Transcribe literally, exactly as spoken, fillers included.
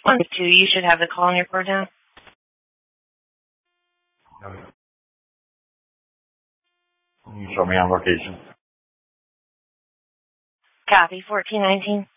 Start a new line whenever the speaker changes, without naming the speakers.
One, two, you should have the call on your report down.
Can you show me on location?
Copy, fourteen nineteen.